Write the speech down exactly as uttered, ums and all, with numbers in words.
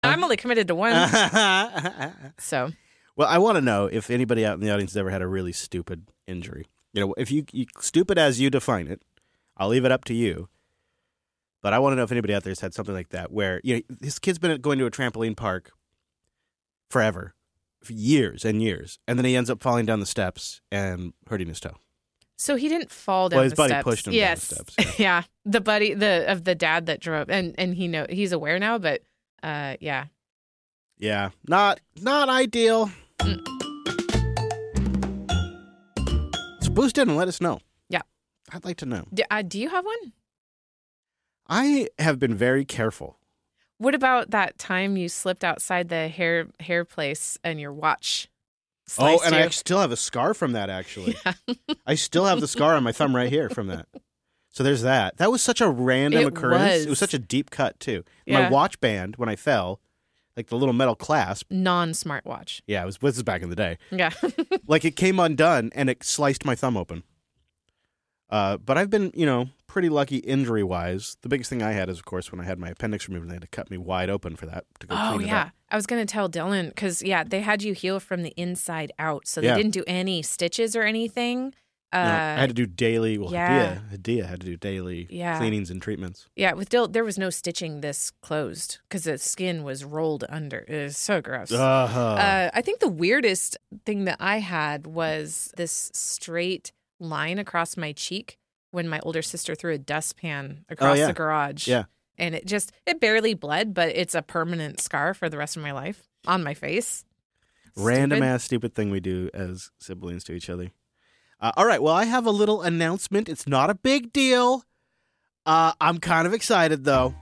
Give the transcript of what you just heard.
I'm only committed to one. So. Well, I want to know if anybody out in the audience has ever had a really stupid injury. You know, if you, you stupid as you define it, I'll leave it up to you. But I want to know if anybody out there has had something like that where, you know, his kid's been going to a trampoline park forever, for years and years, and then he ends up falling down the steps and hurting his toe. So he didn't fall down well, his the buddy steps. pushed him yes. down the steps. Yeah. yeah, the buddy the of the dad that drove, and and he know he's aware now, but uh, yeah. Yeah, not not ideal. Mm. So boost in and let us know. Yeah. I'd like to know. Do, uh, do you have one? I have been very careful. What about that time you slipped outside the hair hair place and your watch sliced Oh, and you? I still have a scar from that, actually. Yeah. I still have the scar on my thumb right here from that. So there's that. That was such a random It occurrence. was. It was such a deep cut, too. Yeah. My watch band, when I fell, like the little metal clasp. Non-smartwatch. Yeah, it was, this is back in the day. Yeah. Like it came undone and it sliced my thumb open. Uh, but I've been, you know, pretty lucky injury-wise. The biggest thing I had is, of course, when I had my appendix removed, they had to cut me wide open for that to go oh, clean it yeah. up. I was going to tell Dylan because, yeah, they had you heal from the inside out. So they Yeah. didn't do any stitches or anything. Uh, No, I had to do daily, well, yeah. Hadia, Hadia had to do daily Yeah. cleanings and treatments. Yeah, with Dylan, there was no stitching this closed because the skin was rolled under. It was so gross. Uh-huh. Uh, I think the weirdest thing that I had was this straight line across my cheek when my older sister threw a dustpan across yeah. the garage. Yeah. And it just, it barely bled, but it's a permanent scar for the rest of my life on my face. Random Stupid. ass stupid thing we do as siblings to each other. Uh, all right, well, I have a little announcement. It's not a big deal. Uh, I'm kind of excited, though.